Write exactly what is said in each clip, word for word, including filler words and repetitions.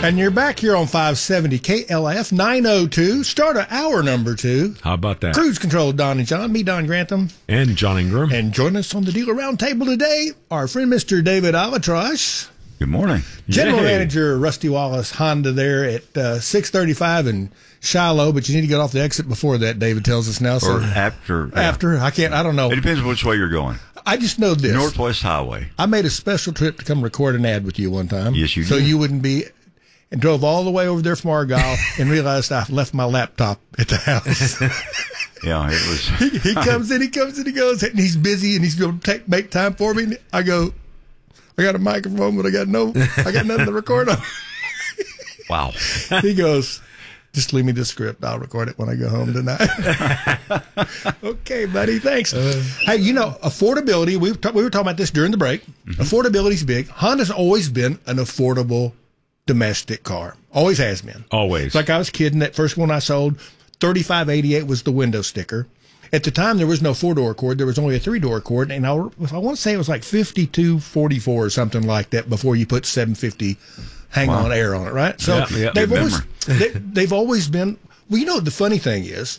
And you're back here on five seventy K L F nine oh two. Start of hour number two. How about that? Cruise Control, Don and John. Me, Don Grantham. And John Ingram. And join us on the Dealer Roundtable today, our friend Mister David Alatrash. Good morning. General Yay. Manager Rusty Wallace Honda there at uh, six thirty-five in Shiloh, but you need to get off the exit before that, David tells us now. So Or after. yeah. After. I can't, I don't know. It depends which way you're going. I just know this. Northwest Highway. I made a special trip to come record an ad with you one time. Yes, you So did. you wouldn't be, and drove all the way over there from Argyle and realized I left my laptop at the house. Yeah, it was. he, he comes in, he comes in, he goes, and he's busy, and he's going to take, make time for me. And I go, I got a microphone, but I got no, I got nothing to record on. Wow. He goes, just leave me the script. I'll record it when I go home tonight. Okay, buddy. Thanks. Uh, hey, you know, affordability, we, we were talking about this during the break. Mm-hmm. Affordability's big. Honda's always been an affordable domestic car. Always has been. Always. It's like I was kidding. That first one I sold, thirty-five eighty-eight was the window sticker. At the time, there was no four-door Accord. There was only a three-door Accord. And I, I want to say it was like fifty-two forty-four or something like that before you put seven fifty hang-on Wow. air on it, right? So Yeah, yeah. they've Good always memory. they, they've always been. Well, you know what the funny thing is,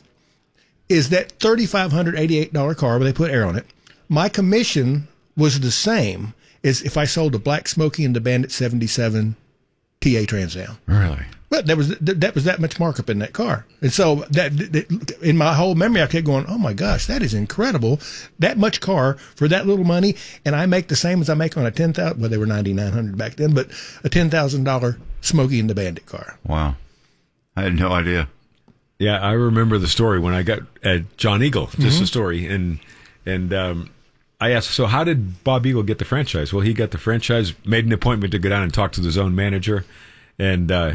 is that thirty-five eighty-eight dollars car where they put air on it. My commission was the same as if I sold a Black Smoky and the Bandit seventy-seven T A Trans Am. Really? But there was that was that much markup in that car, and so that, that in my whole memory, I kept going, "Oh my gosh, that is incredible! That much car for that little money, and I make the same as I make on a ten thousand. Well, they were ninety nine hundred back then, but a ten thousand dollar Smokey and the Bandit car. Wow. I had no idea. Yeah, I remember the story when I got at John Eagle, just Mm-hmm. a story. And and um, I asked, so how did Bob Eagle get the franchise? Well, he got the franchise, made an appointment to go down and talk to the zone manager, and uh,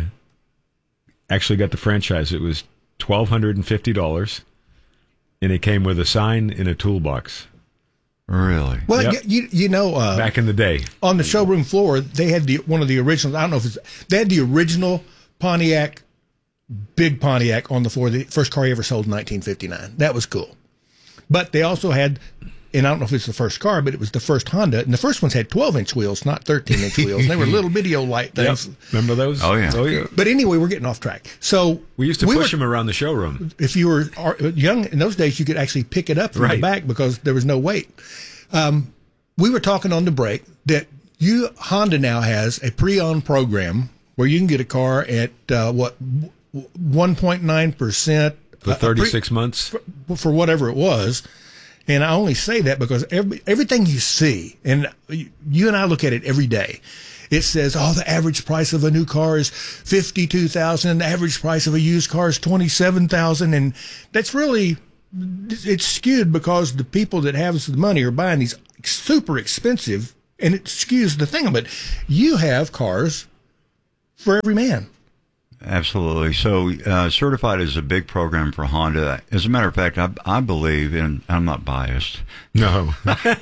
actually got the franchise. It was twelve hundred fifty dollars, and it came with a sign and a toolbox. Really? Well, Yep. y- you you know, uh, Back in the day. on the showroom floor, they had the one of the originals. I don't know if it's they had the original Pontiac, big Pontiac on the floor. The first car he ever sold in nineteen fifty-nine. That was cool. But they also had, and I don't know if it's the first car, but it was the first Honda. And the first ones had twelve inch wheels, not thirteen inch wheels. And they were little video light Yep. things. Remember those? Oh, yeah. Oh, yeah. But anyway, we're getting off track. So We used to we push were- them around the showroom. if you were ar- young in those days, you could actually pick it up from the Right. back because there was no weight. Um, we were talking on the break that you Honda now has a pre-owned program where you can get a car at uh, what one point nine percent For thirty-six months. for, for whatever it was. And I only say that because every, everything you see, and you, you and I look at it every day, it says, oh, the average price of a new car is fifty-two thousand dollars, the average price of a used car is twenty-seven thousand dollars. And that's really, it's skewed because the people that have the money are buying these super expensive, and it skews the thing of it. You have cars for every man. Absolutely. So, uh, certified is a big program for Honda. As a matter of fact, I, I believe, and I'm not biased, No.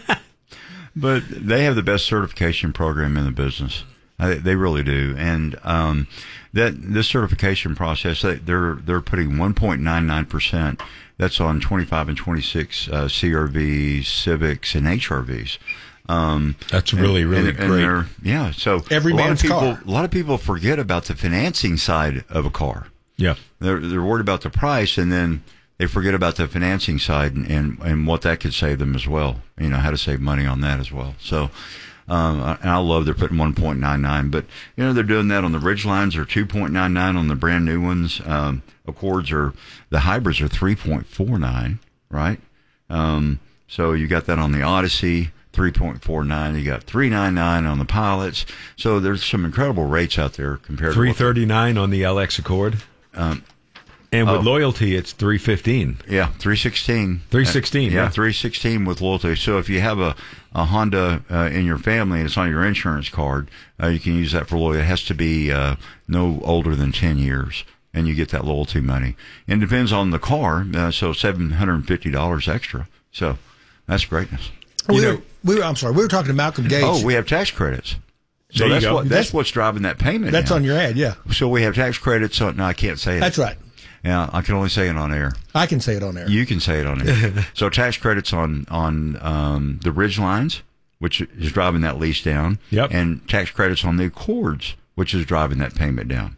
but they have the best certification program in the business. I, they really do. And um, that this certification process, they, they're they're putting one point nine nine percent. That's on twenty-five and twenty-six uh, C R Vs, Civics, and H R Vs. Um, That's really, and- really and- and great. they're- Yeah, so Every a lot man's of people, car. A lot of people forget about the financing side of a car. Yeah. They're they're worried about the price, and then they forget about the financing side and, and, and what that could save them as well. You know, how to save money on that as well. So, um, and I love they're putting one point nine nine, but you know they're doing that on the Ridgelines or two point nine nine on the brand new ones. Um, Accords are the hybrids are three point four nine, right? Um, so you got that on the Odyssey. three point four nine. You got three ninety-nine on the Pilots. So there's some incredible rates out there compared three to what the- thirty-nine on the L X Accord. Um, and with oh. loyalty, it's three fifteen. Yeah, three sixteen. three sixteen, Uh, yeah, yeah. three sixteen with loyalty. So if you have a, a Honda uh, in your family and it's on your insurance card, uh, you can use that for loyalty. It has to be uh, no older than ten years, and you get that loyalty money. And it depends on the car, uh, so seven hundred fifty dollars extra. So that's greatness. We know- were, we were, I'm sorry, we were talking to Malcolm Gage. Oh, we have tax credits. So There you that's go. what that's, That's- what's driving that payment. That's now. on your ad, yeah. So we have tax credits on. No, I can't say it. That's right. Yeah, I can only say it on air. I can say it on there. You can say it on air. So tax credits on on um, the Ridgelines, which is driving that lease down. Yep. And tax credits on the Accords, which is driving that payment down.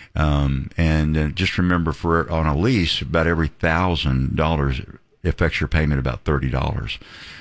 Um, and uh, just remember, for on a lease, about every thousand dollars affects your payment about thirty dollars.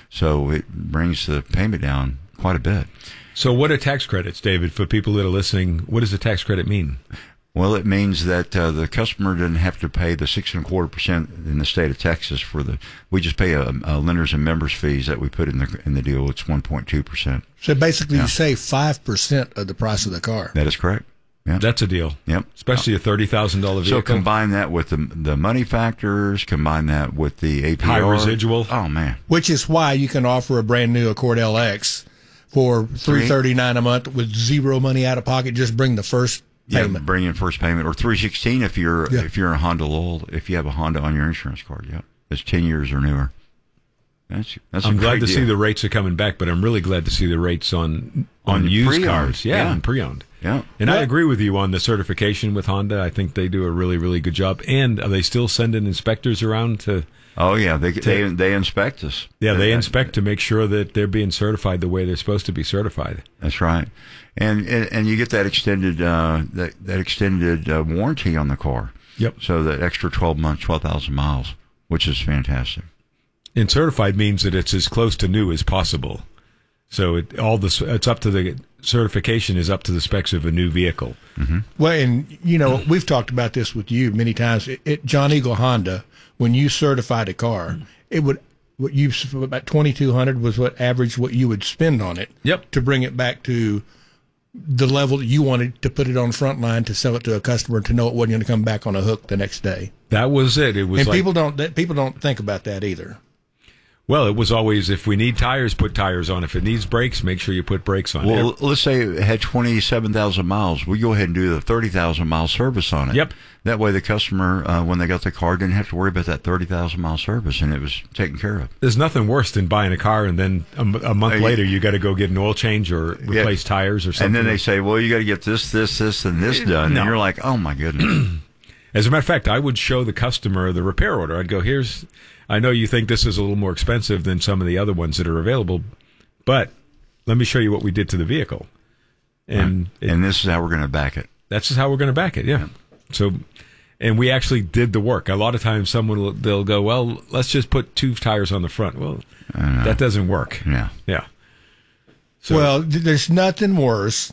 So it brings the payment down quite a bit. So what are tax credits, David, for people that are listening? What does a tax credit mean? Well, it means that uh, the customer doesn't have to pay the six and a quarter percent in the state of Texas for the. We just pay a, a lenders and members fees that we put in the in the deal. It's one point two percent. So basically, Yeah. you save five percent of the price of the car. That is correct. Yeah, That's a deal. Yep. Especially a thirty thousand dollars vehicle. So combine that with the the money factors. Combine that with the A P R. High residual. Oh man. Which is why you can offer a brand new Accord L X for three thirty-nine a month with zero money out of pocket. Just bring the first Yeah, payment. bring in first payment, or three sixteen if you're Yeah. if you're a Honda loyal, if you have a Honda on your insurance card. Yeah, it's ten years or newer. That's that's. I'm a glad great to see deal. the rates are coming back, but I'm really glad to see the rates on on, On used pre-owned, cars. Yeah, yeah. and pre-owned. Yeah, And I Well- agree with you on the certification with Honda. I think they do a really, really good job. And are they still sending inspectors around to? oh yeah, they they they inspect us. Yeah, they That- inspect to make sure that they're being certified the way they're supposed to be certified. That's right, and and, and you get that extended uh, that that extended uh, warranty on the car. Yep. So that extra twelve months, twelve thousand miles, which is fantastic. And certified means that it's as close to new as possible. So it all this it's up to the certification is up to the specs of a new vehicle. Well, and you know, we've talked about this with you many times. It, it, John Eagle Honda, when you certified a car, it would what you about twenty-two hundred was what average what you would spend on it. Yep. To bring it back to the level that you wanted to put it on front line to sell it to a customer to know it wasn't going to come back on a hook the next day. That was it. It was And like, people don't that, people don't think about that either. well, it was always if we need tires, put tires on. If it needs brakes, make sure you put brakes on. Well, let's say it had twenty-seven thousand miles. We go ahead and do the thirty thousand mile service on it. Yep. That way the customer, uh, when they got the car, didn't have to worry about that thirty thousand mile service, and it was taken care of. There's nothing worse than buying a car and then a, m- a month Uh, later you got to go get an oil change or replace tires or something. And then they say, well, you got to get this, this, this, and this done. No. And you're like, oh, my goodness. As a matter of fact, I would show the customer the repair order. I'd go, here's, I know you think this is a little more expensive than some of the other ones that are available, but let me show you what we did to the vehicle. And, it, and this is how we're going to back it. that's just how we're going to back it. Yeah. So, and we actually did the work. A lot of times someone will, they'll go, well, let's just put two tires on the front. Well, that doesn't work. Yeah. Yeah. So, Well, th- there's nothing worse.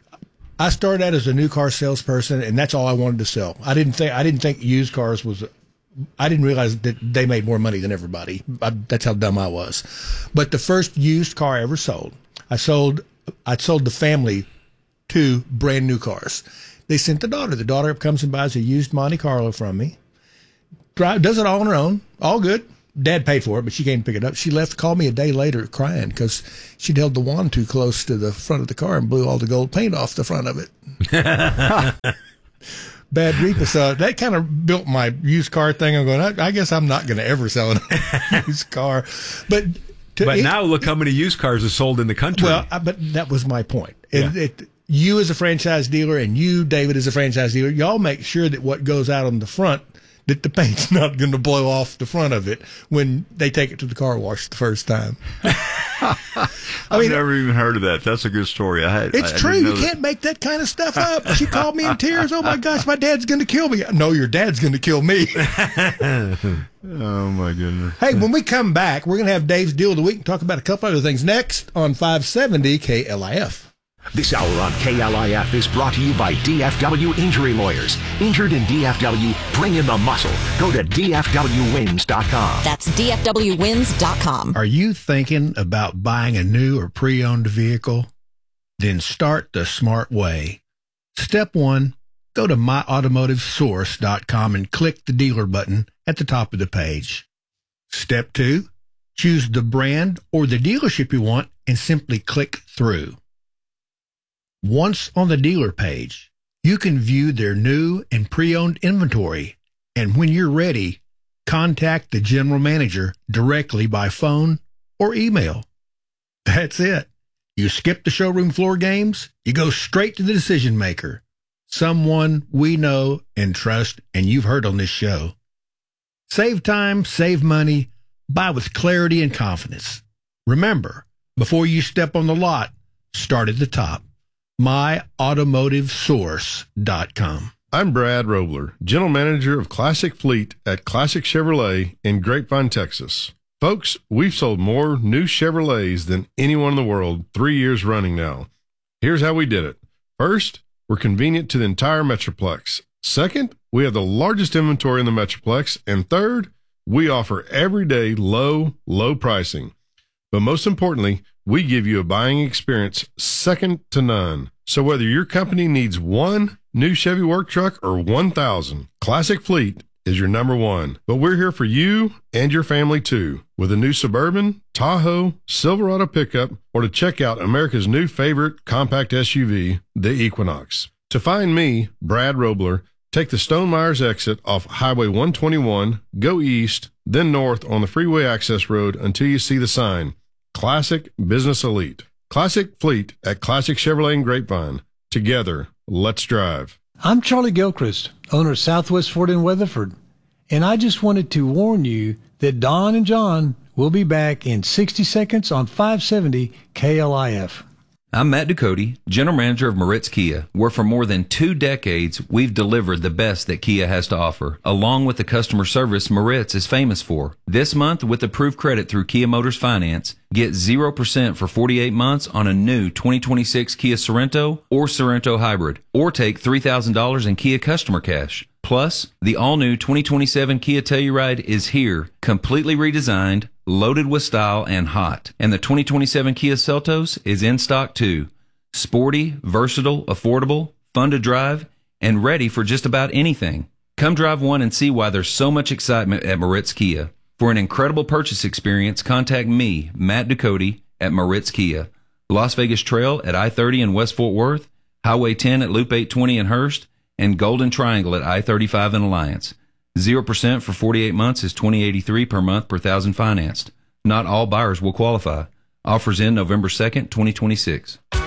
I started out as a new car salesperson, and that's all I wanted to sell. I didn't think I didn't think used cars was. I didn't realize that they made more money than everybody. I, that's how dumb I was. But the first used car I ever sold, I sold. I sold the family two brand new cars. They sent the daughter. The daughter comes and buys a used Monte Carlo from me. Drive, does it all on her own. All good. Dad paid for it, but she came to pick it up. She left, called me a day later crying because she'd held the wand too close to the front of the car and blew all the gold paint off the front of it. Bad reaper. So that kind of built my used car thing. I'm going, I, I guess I'm not going to ever sell a used car. But to, but it- now look how many used cars are sold in the country. well, I, but that was my point. It, Yeah. it, you as a franchise dealer and you, David, as a franchise dealer, y'all make sure that what goes out on the front, that the paint's not going to blow off the front of it when they take it to the car wash the first time. I I've mean, never even heard of that. That's a good story. I had. it's I, I true. didn't know You that. can't make that kind of stuff up. She called me in tears. Oh my gosh, my dad's going to kill me. No, your dad's going to kill me. Oh my goodness. Hey, when we come back, we're going to have Dave's Deal of the Week and talk about a couple other things next on five seventy K L I F. This hour on K L I F is brought to you by D F W Injury Lawyers. Injured in D F W? Bring in the muscle. Go to D F W wins dot com. That's D F W wins dot com. Are you thinking about buying a new or pre-owned vehicle? Then start the smart way. Step one, go to my automotive source dot com and click the dealer button at the top of the page. Step two, choose the brand or the dealership you want and simply click through. Once on the dealer page, you can view their new and pre-owned inventory, and when you're ready, contact the general manager directly by phone or email. That's it. You skip the showroom floor games, you go straight to the decision maker, someone we know and trust and you've heard on this show. Save time, save money, buy with clarity and confidence. Remember, before you step on the lot, start at the top. my automotive source dot com. I'm Brad Robler, General Manager of Classic Fleet at Classic Chevrolet in Grapevine, Texas. Folks, we've sold more new Chevrolets than anyone in the world three years running now. Here's how we did it. First, we're convenient to the entire Metroplex. Second, we have the largest inventory in the Metroplex. And third, we offer everyday low, low pricing. But most importantly, we give you a buying experience second to none. So whether your company needs one new Chevy work truck or one thousand, Classic Fleet is your number one. But we're here for you and your family too, with a new Suburban, Tahoe, Silverado pickup, or to check out America's new favorite compact S U V, the Equinox. To find me, Brad Robler, take the Stonemeyers exit off Highway one twenty-one, go east, then north on the Freeway Access Road until you see the sign, Classic Business Elite. Classic Fleet at Classic Chevrolet in Grapevine. Together, let's drive. I'm Charlie Gilchrist, owner of Southwest Ford in Weatherford, and I just wanted to warn you that Don and John will be back in sixty seconds on five seventy K L I F. I'm Matt Ducote, General Manager of Moritz Kia, where for more than two decades, we've delivered the best that Kia has to offer, along with the customer service Moritz is famous for. This month, with approved credit through Kia Motors Finance, get zero percent for forty-eight months on a new twenty twenty-six Kia Sorento or Sorento Hybrid, or take three thousand dollars in Kia customer cash. Plus, the all-new twenty twenty-seven Kia Telluride is here, completely redesigned, loaded with style, and hot. And the twenty twenty-seven Kia Seltos is in stock too. Sporty, versatile, affordable, fun to drive, and ready for just about anything. Come drive one and see why there's so much excitement at Moritz Kia. For an incredible purchase experience, contact me, Matt Ducote, at Moritz Kia. Las Vegas Trail at I thirty in West Fort Worth, Highway ten at Loop eight twenty in Hurst, and Golden Triangle at I thirty-five in Alliance. zero percent for forty-eight months is twenty eighty-three per month per thousand financed. Not all buyers will qualify. Offers end November second, twenty twenty-six.